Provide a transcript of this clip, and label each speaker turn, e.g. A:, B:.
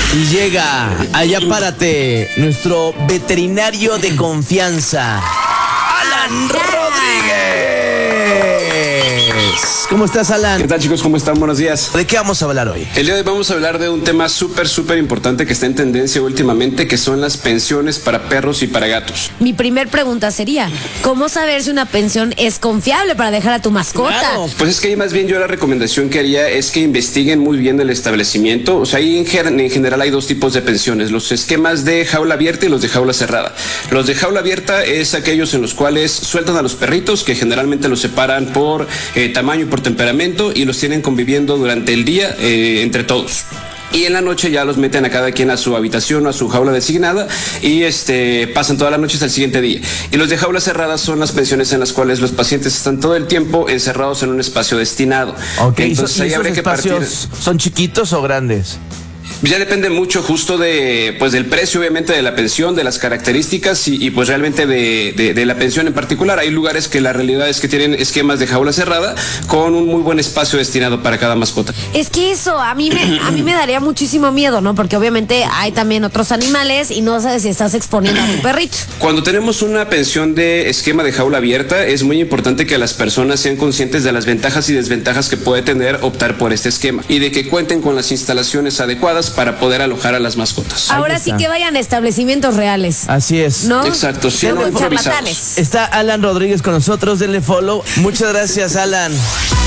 A: Y llega, allá párate, nuestro veterinario de confianza, Alan Rodríguez. ¿Cómo estás, Alan?
B: ¿Qué tal, chicos? ¿Cómo están? Buenos días.
A: ¿De qué vamos a hablar hoy?
B: El día de hoy vamos a hablar de un tema súper importante que está en tendencia últimamente, que son las pensiones para perros y para gatos.
C: Mi primer pregunta sería, ¿cómo saber si una pensión es confiable para dejar a tu mascota?
A: Claro.
B: Pues es que ahí más bien yo la recomendación que haría es que investiguen muy bien el establecimiento. O sea, ahí en general hay dos tipos de pensiones, los esquemas de jaula abierta y los de jaula cerrada. Los de jaula abierta es aquellos en los cuales sueltan a los perritos, que generalmente los separan por tamaño y por temperamento, y los tienen conviviendo durante el día entre todos. Y en la noche ya los meten a cada quien a su habitación o a su jaula designada y pasan toda la noche hasta el siguiente día. Y los de jaula cerrada son las pensiones en las cuales los pacientes están todo el tiempo encerrados en un espacio destinado.
A: Ok,
B: entonces ahí habría que partir.
A: ¿Son chiquitos o grandes?
B: Ya depende mucho justo del precio, obviamente, de la pensión, de las características y pues realmente de la pensión en particular. Hay lugares que la realidad es que tienen esquemas de jaula cerrada con un muy buen espacio destinado para cada mascota.
C: Es que eso a mí me daría muchísimo miedo, ¿no? Porque obviamente hay también otros animales y no sabes si estás exponiendo a tu perrito.
B: Cuando tenemos una pensión de esquema de jaula abierta, es muy importante que las personas sean conscientes de las ventajas y desventajas que puede tener optar por este esquema y de que cuenten con las instalaciones adecuadas para poder alojar a las mascotas.
C: Ahora sí que vayan a establecimientos reales.
A: Así es.
C: ¿No?
B: Exacto, siendo
C: Con
B: improvisados.
C: charlatanes.
A: Está Alan Rodríguez con nosotros, denle follow. Muchas gracias, Alan.